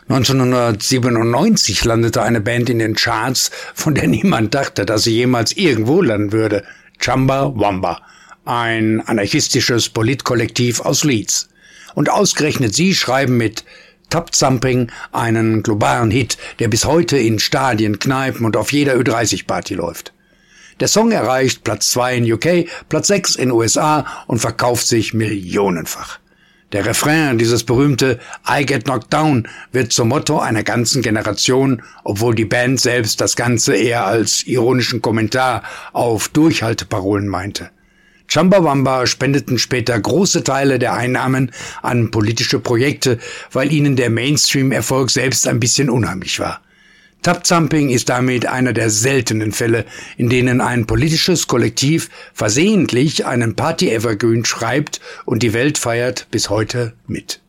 1997 landete eine Band in den Charts, von der niemand dachte, dass sie jemals irgendwo landen würde. Chumbawamba, ein anarchistisches Politkollektiv aus Leeds. Und ausgerechnet sie schreiben mit Tub Thumping einen globalen Hit, der bis heute in Stadien, Kneipen und auf jeder Ü30-Party läuft. Der Song erreicht Platz 2 in UK, Platz 6 in USA und verkauft sich millionenfach. Der Refrain, dieses berühmte I Get Knocked Down, wird zum Motto einer ganzen Generation, obwohl die Band selbst das Ganze eher als ironischen Kommentar auf Durchhalteparolen meinte. Chumbawamba spendeten später große Teile der Einnahmen an politische Projekte, weil ihnen der Mainstream-Erfolg selbst ein bisschen unheimlich war. Tub Thumping ist damit einer der seltenen Fälle, in denen ein politisches Kollektiv versehentlich einen Party-Evergreen schreibt und die Welt feiert bis heute mit.